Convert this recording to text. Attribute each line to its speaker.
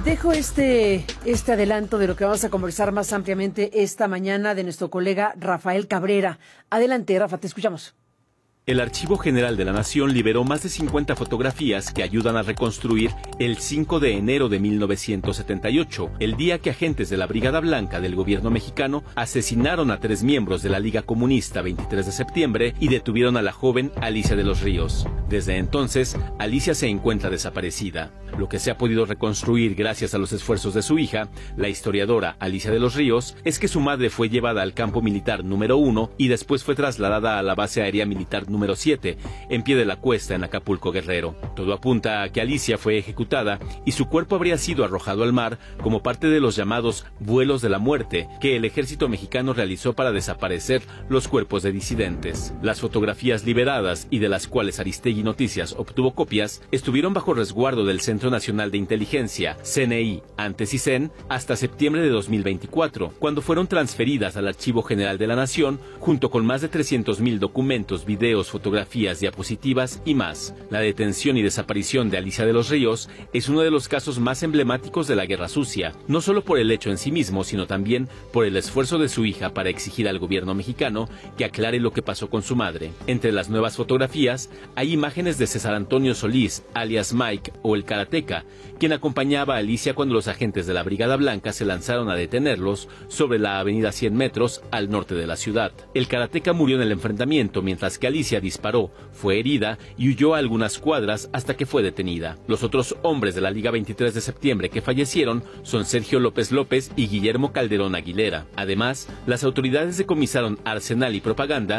Speaker 1: Dejo este adelanto de lo que vamos a conversar más ampliamente esta mañana de nuestro colega Rafael Cabrera. Adelante, Rafa, te escuchamos.
Speaker 2: El Archivo General de la Nación liberó más de 50 fotografías que ayudan a reconstruir el 5 de enero de 1978, el día que agentes de la Brigada Blanca del gobierno mexicano asesinaron a 3 miembros de la Liga Comunista 23 de septiembre y detuvieron a la joven Alicia de los Ríos. Desde entonces, Alicia se encuentra desaparecida. Lo que se ha podido reconstruir gracias a los esfuerzos de su hija, la historiadora Alicia de los Ríos, es que su madre fue llevada al campo militar número 1 y después fue trasladada a la base aérea militar número 7, en Pie de la Cuesta, en Acapulco, Guerrero. Todo apunta a que Alicia fue ejecutada y su cuerpo habría sido arrojado al mar como parte de los llamados vuelos de la muerte que el ejército mexicano realizó para desaparecer los cuerpos de disidentes. Las fotografías liberadas y de las cuales Aristegui Noticias obtuvo copias estuvieron bajo resguardo del Centro Nacional de Inteligencia, CNI, antes CISEN, hasta septiembre de 2024, cuando fueron transferidas al Archivo General de la Nación, junto con más de 300,000 documentos, videos, fotografías, diapositivas y más. La detención y desaparición de Alicia de los Ríos es uno de los casos más emblemáticos de la Guerra Sucia, no solo por el hecho en sí mismo, sino también por el esfuerzo de su hija para exigir al gobierno mexicano que aclare lo que pasó con su madre. Entre las nuevas fotografías hay imágenes de César Antonio Solís, alias Mike o el Karateca, quien acompañaba a Alicia cuando los agentes de la Brigada Blanca se lanzaron a detenerlos sobre la avenida 100 metros al norte de la ciudad. El Karateca murió en el enfrentamiento, mientras que Alicia disparó, fue herida y huyó a algunas cuadras hasta que fue detenida. Los otros hombres de la Liga 23 de septiembre que fallecieron son Sergio López López y Guillermo Calderón Aguilera. Además, las autoridades decomisaron arsenal y propaganda